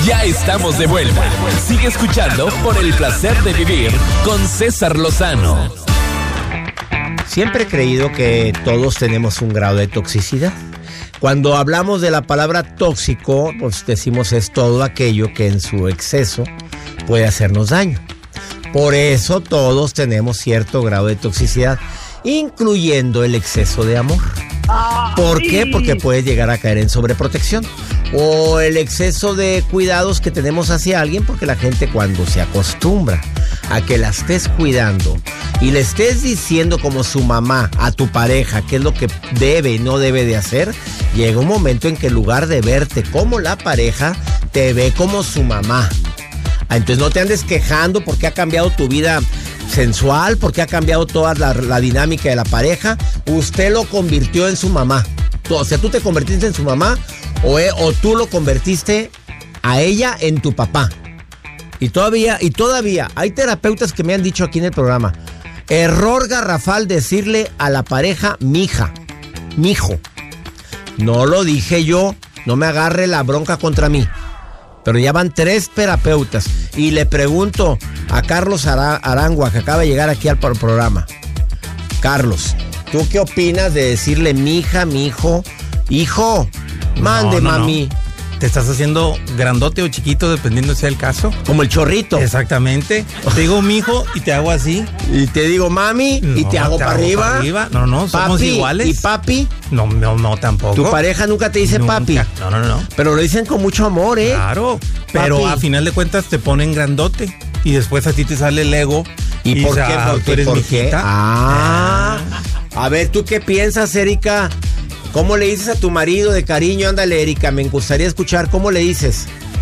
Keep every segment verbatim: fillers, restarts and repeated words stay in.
Ya estamos de vuelta. Sigue escuchando por el placer de vivir con César Lozano. Siempre he creído que todos tenemos un grado de toxicidad. Cuando hablamos de la palabra tóxico, pues decimos es todo aquello que en su exceso puede hacernos daño. Por eso todos tenemos cierto grado de toxicidad, incluyendo el exceso de amor. ¿Por qué? Porque puedes llegar a caer en sobreprotección. O el exceso de cuidados que tenemos hacia alguien, porque la gente cuando se acostumbra a que la estés cuidando y le estés diciendo como su mamá a tu pareja qué es lo que debe y no debe de hacer, llega un momento en que en lugar de verte como la pareja, te ve como su mamá. Entonces no te andes quejando porque ha cambiado tu vida sensual, porque ha cambiado toda la, la dinámica de la pareja. Usted lo convirtió en su mamá. O sea, tú te convertiste en su mamá o, o tú lo convertiste a ella en tu papá. Y todavía, y todavía hay terapeutas que me han dicho aquí en el programa, error garrafal decirle a la pareja mija, mijo. No lo dije yo, no me agarre la bronca contra mí. Pero ya van tres terapeutas. Y le pregunto a Carlos Arangua, que acaba de llegar aquí al programa. Carlos, ¿tú qué opinas de decirle mija, mijo, hijo? Mande, no, no, mami. No. ¿Te estás haciendo grandote o chiquito dependiendo sea el caso? Como el chorrito. Exactamente. Te digo mijo y te hago así. Y te digo mami no, y te hago, te para, hago arriba. para arriba. No, no, papi, somos iguales. ¿Y papi? No, no, no, tampoco. ¿Tu pareja nunca te dice nunca. papi? No, no, no. Pero lo dicen con mucho amor, ¿eh? Claro. Pero papi. A final de cuentas te ponen grandote. Y después a ti te sale el ego. ¿Y, y por, qué, ah, por qué? ¿Por qué? Ah. ah. A ver, ¿tú qué piensas, Erika? ¿Cómo le dices a tu marido de cariño? Ándale, Erika, me gustaría escuchar. ¿Cómo le dices?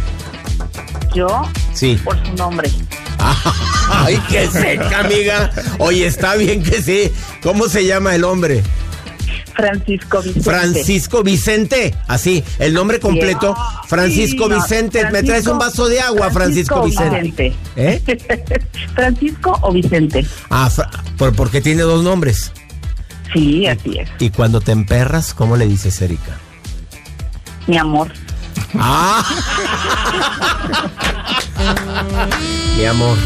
¿Yo? Sí. Por su nombre. Ay, qué seca, amiga. Oye, está bien que sí. ¿Cómo se llama el hombre? Francisco Vicente. Francisco Vicente. Así, el nombre completo. Sí. Francisco sí, no, Vicente. Francisco, ¿me traes un vaso de agua, Francisco, Francisco Vicente? Vicente. ¿Eh? ¿Francisco o Vicente? Ah, ¿por, porque tiene dos nombres? Sí, así es. Y cuando te emperras, ¿cómo le dices, Erika? Mi amor. ¡Ah! Mi amor,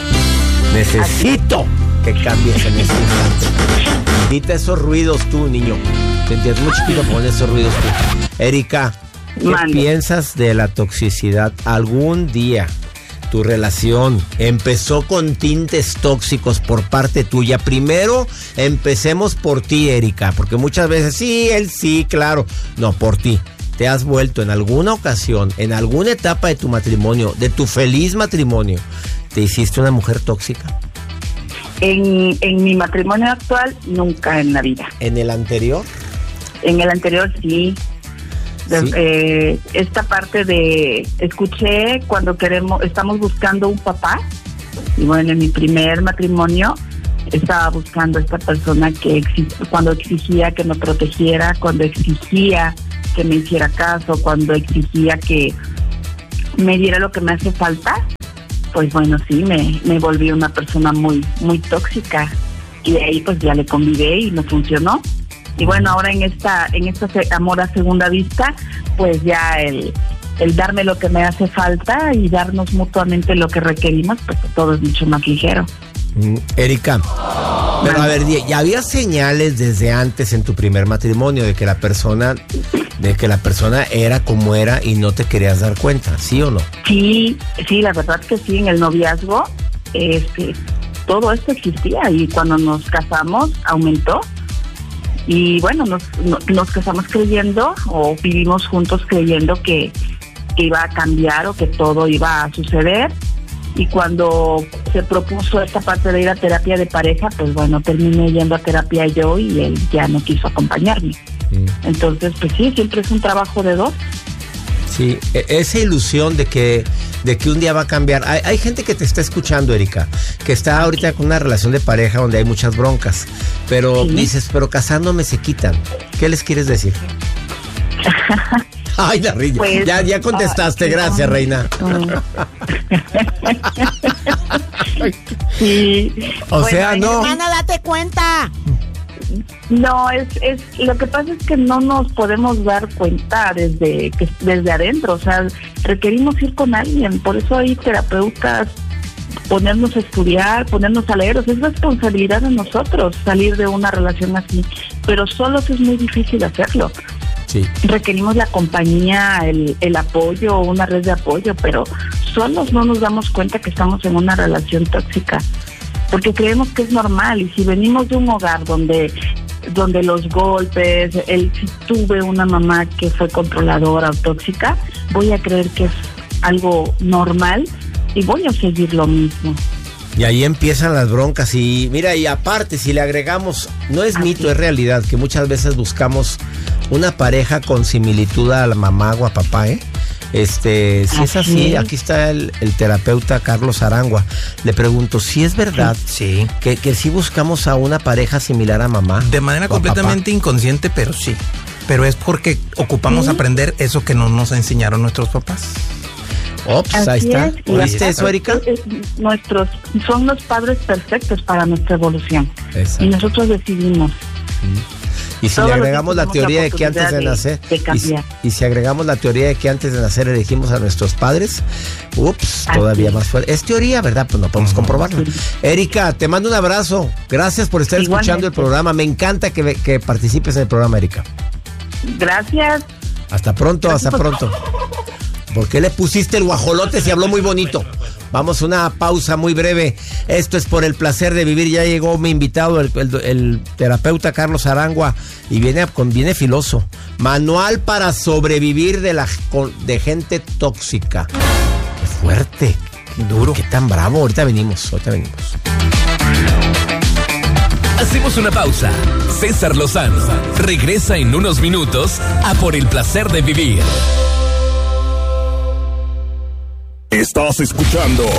necesito que cambies en este instante. Quita esos ruidos tú, niño. Te entiendes muy chiquito, pon esos ruidos tú. Erika, ¿qué Mande. piensas de la toxicidad? ¿Algún día tu relación empezó con tintes tóxicos por parte tuya? Primero, empecemos por ti, Erika, porque muchas veces, sí, él sí, claro. No, por ti. ¿Te has vuelto en alguna ocasión, en alguna etapa de tu matrimonio, de tu feliz matrimonio, te hiciste una mujer tóxica? En, en mi matrimonio actual, nunca en la vida. ¿En el anterior? En el anterior, sí. ¿Sí? Eh, esta parte de escuché cuando queremos estamos buscando un papá, y bueno, en mi primer matrimonio estaba buscando a esta persona que exi- cuando exigía que me protegiera, cuando exigía que me hiciera caso, cuando exigía que me diera lo que me hace falta, pues bueno, sí, me, me volví una persona muy muy tóxica, y de ahí pues ya le convivé y no funcionó. Y bueno, ahora en esta en esta amor a segunda vista, pues ya el, el darme lo que me hace falta y darnos mutuamente lo que requerimos, pues todo es mucho más ligero. Mm, Erika, pero a ver, ya había señales desde antes en tu primer matrimonio de que la persona, de que la persona era como era y no te querías dar cuenta, ¿sí o no? Sí, sí, la verdad que sí, en el noviazgo, este, todo esto existía, y cuando nos casamos aumentó. Y bueno, nos, nos casamos creyendo, o vivimos juntos creyendo que, que iba a cambiar o que todo iba a suceder. Y cuando se propuso esta parte de ir a terapia de pareja, pues bueno, terminé yendo a terapia yo y él ya no quiso acompañarme. Mm. Entonces, pues sí, siempre es un trabajo de dos. Sí, esa ilusión de que de que un día va a cambiar. Hay, hay gente que te está escuchando, Erika, que está ahorita con una relación de pareja donde hay muchas broncas, pero sí. Dices, pero casándome se quitan. ¿Qué les quieres decir? Ay, la reina. Pues, ya, ya contestaste, uh, gracias, no. reina. Sí. O bueno, sea, no. Hermana, date cuenta. No, es, es lo que pasa es que no nos podemos dar cuenta desde que desde adentro, o sea, requerimos ir con alguien, por eso hay terapeutas, ponernos a estudiar, ponernos a leer, o sea, es responsabilidad de nosotros salir de una relación así, pero solos es muy difícil hacerlo. Sí. Requerimos la compañía, el, el apoyo, una red de apoyo, pero solos no nos damos cuenta que estamos en una relación tóxica, porque creemos que es normal, y si venimos de un hogar donde donde los golpes, el si tuve una mamá que fue controladora o tóxica, voy a creer que es algo normal y voy a seguir lo mismo. Y ahí empiezan las broncas y mira, y aparte si le agregamos, no es Así. mito, es realidad, que muchas veces buscamos una pareja con similitud a la mamá o a papá, ¿eh? Este, si es así, Así. aquí está el, el terapeuta Carlos Arangua. Le pregunto, si es verdad Sí. que, que si buscamos a una pareja similar a mamá. De manera o a completamente inconsciente, pero sí. Pero es porque ocupamos Sí. aprender eso que no nos enseñaron nuestros papás. papá. Ops, ahí Así está. es, y ¿Oíste aparte, eso, Erika? es- es- nuestros, son los padres perfectos para nuestra evolución. Exacto. Y nosotros decidimos. Y si Todos le los agregamos días la tenemos teoría la de que antes de oportunidad nacer, de- de y, si- cambiar. y si agregamos la teoría de que antes de nacer elegimos a nuestros padres, ups, Así todavía es. más fuerte. Es teoría, ¿verdad? Pues no podemos comprobarlo. Sí. Erika, te mando un abrazo. Gracias por estar Igualmente. escuchando el programa. Me encanta que, ve- que participes en el programa, Erika. Gracias. Hasta pronto, hasta pronto. ¿Por qué le pusiste el guajolote si habló muy bonito? Vamos a una pausa muy breve. Esto es Por el Placer de Vivir. Ya llegó mi invitado, el, el- el terapeuta Carlos Arangua, y viene, con, viene filoso. Manual para sobrevivir de, la, con- de gente tóxica. Qué fuerte, qué duro. Qué tan bravo. Ahorita venimos, ahorita venimos. Hacemos una pausa. César Lozano regresa en unos minutos a Por el Placer de Vivir. Estás escuchando